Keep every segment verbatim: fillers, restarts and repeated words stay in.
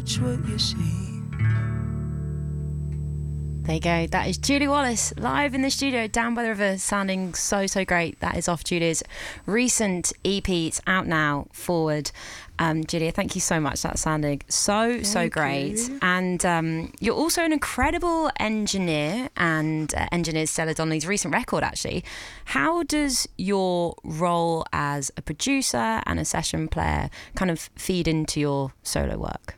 watch what you see. There you go. That is Julie Wallace live in the studio down by the river, sounding so, so great. That is off Julie's recent E P. It's out now, Forward. Um, Julia, thank you so much. That's sounding so, thank so great. You. And um, you're also an incredible engineer and uh, engineered Stella Donnelly's recent record, actually. How does your role as a producer and a session player kind of feed into your solo work?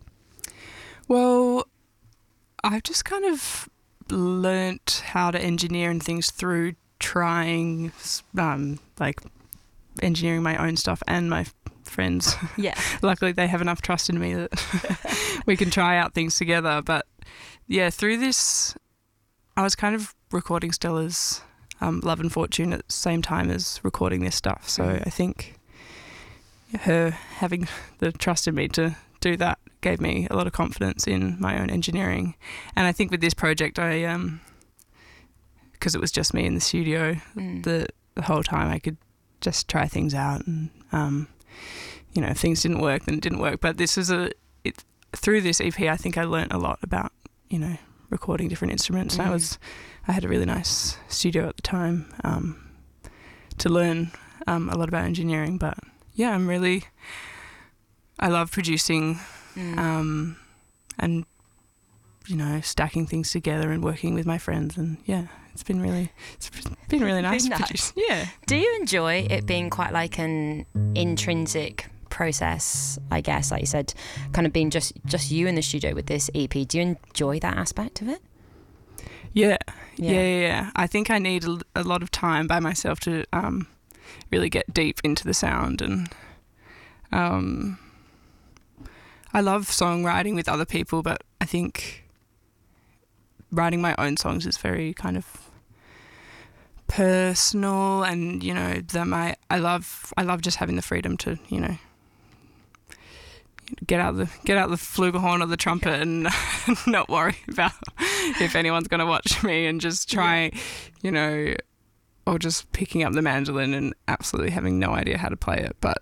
Well, I've just kind of learnt how to engineer and things through trying, um, like, engineering my own stuff and my friends. Yeah. Luckily, they have enough trust in me that we can try out things together. But, yeah, through this, I was kind of recording Stella's um, Love and Fortune at the same time as recording this stuff. So mm. I think her having the trust in me to do that gave me a lot of confidence in my own engineering. And I think with this project, I um because it was just me in the studio mm. the, the whole time, I could just try things out, and um you know, if things didn't work, then it didn't work. But this is a it through this E P, I think I learnt a lot about, you know, recording different instruments. Mm. And I was I had a really nice studio at the time um to learn um a lot about engineering. But yeah, I'm really I love producing mm. um, and, you know, stacking things together and working with my friends. And, yeah, it's been really it's been really nice. nice. To produce. Yeah. Do you enjoy it being quite like an intrinsic process, I guess, like you said, kind of being just, just you in the studio with this E P? Do you enjoy that aspect of it? Yeah. Yeah, yeah, yeah. yeah. I think I need a, a lot of time by myself to um, really get deep into the sound. And um I love songwriting with other people, but I think writing my own songs is very kind of personal, and, you know, that my I love I love just having the freedom to, you know, get out the get out the flugelhorn or the trumpet and not worry about if anyone's going to watch me, and just try, yeah. you know, or just picking up the mandolin and absolutely having no idea how to play it, but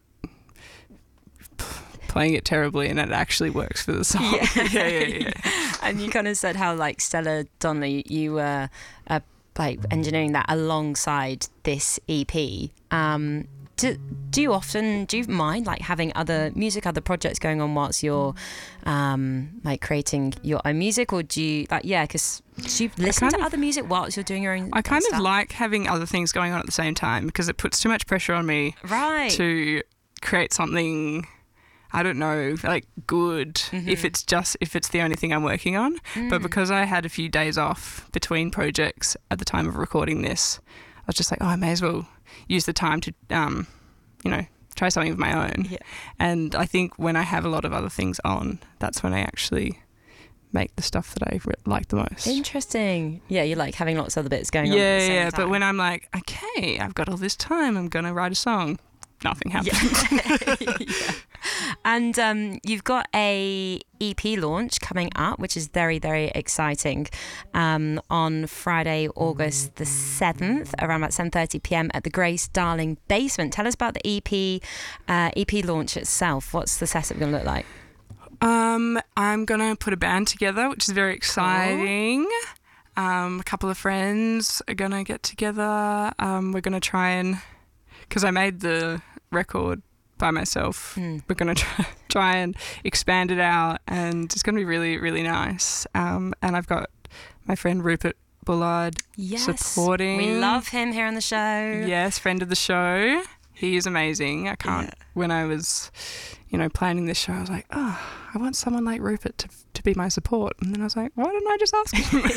playing it terribly, and it actually works for the song. Yeah, yeah, yeah, yeah. And you kind of said how, like, Stella Donnelly, you were uh, like engineering that alongside this E P. Um, do, do you often, do you mind like having other music, other projects going on whilst you're um, like creating your own music, or do you like, yeah, because do you listen to of, other music whilst you're doing your own I kind stuff? of like having other things going on at the same time, because it puts too much pressure on me right. to create something, I don't know, like good, mm-hmm. if it's just, if it's the only thing I'm working on. Mm. But because I had a few days off between projects at the time of recording this, I was just like, oh, I may as well use the time to, um, you know, try something of my own. Yeah. And I think when I have a lot of other things on, that's when I actually make the stuff that I re- like the most. Interesting. Yeah, you like having lots of other bits going yeah, on at the same Yeah, yeah. time. But when I'm like, okay, I've got all this time, I'm going to write a song, nothing happens. Yeah. yeah. And um, you've got a E P launch coming up, which is very, very exciting, um, on Friday, August the seventh, around about seven thirty p.m. at the Grace Darling Basement. Tell us about the E P uh, E P launch itself. What's the setup going to look like? Um, I'm going to put a band together, which is very exciting. Cool. Um, a couple of friends are going to get together. Um, we're going to try and, because I made the record by myself, mm. we're going to try, try and expand it out, and it's going to be really, really nice. Um, and I've got my friend Rupert Bullard yes, supporting. We love him here on the show. Yes, friend of the show. He is amazing. I can't, yeah. when I was, you know, planning this show, I was like, oh, I want someone like Rupert to to be my support. And then I was like, why didn't I just ask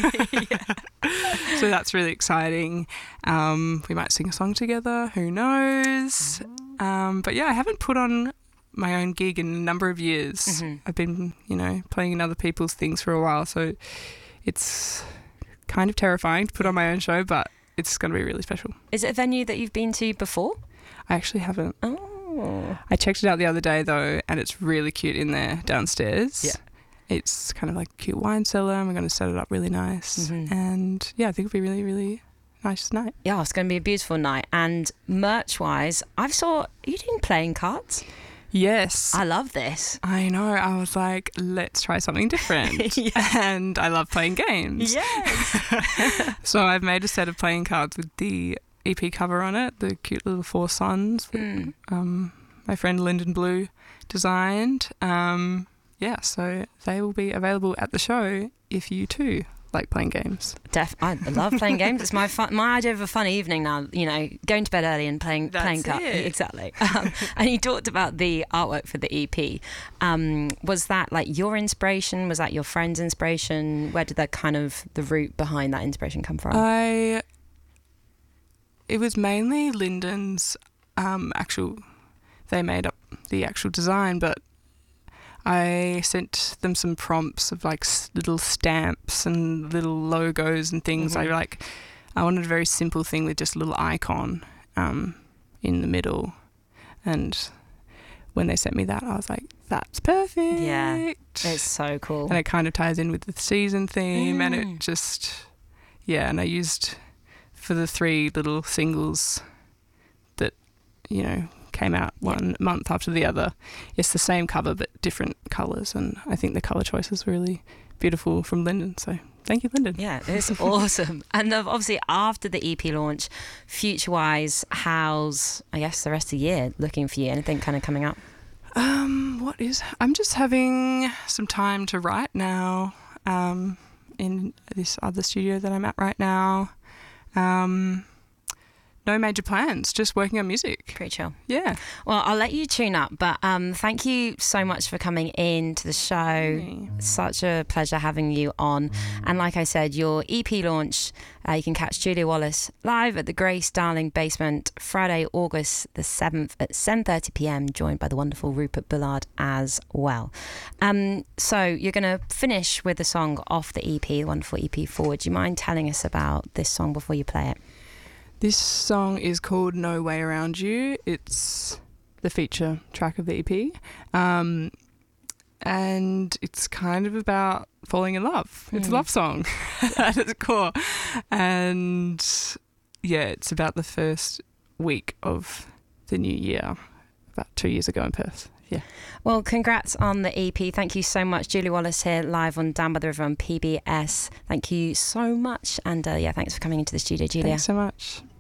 him? So that's really exciting. Um, we might sing a song together. Who knows? Um, but yeah, I haven't put on my own gig in a number of years. Mm-hmm. I've been, you know, playing in other people's things for a while. So it's kind of terrifying to put on my own show, but it's going to be really special. Is it a venue that you've been to before? I actually haven't. Oh. I checked it out the other day though, and it's really cute in there downstairs. Yeah. It's kind of like a cute wine cellar, and we're going to set it up really nice. Mm-hmm. And yeah, I think it'll be really, really nice night. Yeah, it's going to be a beautiful night. And merch-wise, I've saw, are you doing playing cards? Yes. I love this. I know. I was like, let's try something different. Yeah. And I love playing games. Yes. So I've made a set of playing cards with the E P cover on it, the cute little four suns that Mm. um, my friend Lyndon Blue designed. Um, yeah, so they will be available at the show if you too like playing games. Def- I love playing games. It's my fun, my idea of a fun evening now. You know, going to bed early and playing That's playing cards. it. Exactly. Um, and you talked about the artwork for the E P. Um, was that like your inspiration? Was that your friend's inspiration? Where did that kind of the root behind that inspiration come from? I. It was mainly Lyndon's um, actual. They made up the actual design, but I sent them some prompts of like s- little stamps and little logos and things. Mhm. I like. I wanted a very simple thing with just a little icon um, in the middle, and when they sent me that, I was like, "That's perfect." Yeah, it's so cool. And it kind of ties in with the season theme, and Mm. it just, yeah. And I used for the three little singles that, you know, came out one month after the other. It's the same cover but different colours, and I think the colour choices were really beautiful from Lyndon. So thank you, Lyndon. Yeah, it's awesome. And uh, obviously after the E P launch, future-wise, how's, I guess, the rest of the year looking for you? Anything kind of coming up? Um, what is? I'm just having some time to write now. Um, in this other studio that I'm at right now. Um, no major plans. Just working on music. Pretty chill. Yeah. Well, I'll let you tune up, but um, thank you so much for coming in to the show. Hey. Such a pleasure having you on. And like I said, your E P launch, uh, you can catch Julia Wallace live at the Grace Darling Basement Friday, August the seventh at seven thirty p.m, joined by the wonderful Rupert Bullard as well. Um, so you're going to finish with a song off the E P, the wonderful E P Forward. Do you mind telling us about this song before you play it? This song is called No Way Around You. It's the feature track of the E P. Um, and it's kind of about falling in love. It's Mm. a love song at its core. And yeah, it's about the first week of the new year, about two years ago in Perth. Yeah. Well, congrats on the E P. Thank you so much. Julia Wallace here live on Down by the River on P B S. Thank you so much. And uh, yeah, thanks for coming into the studio, Julia. Thanks so much.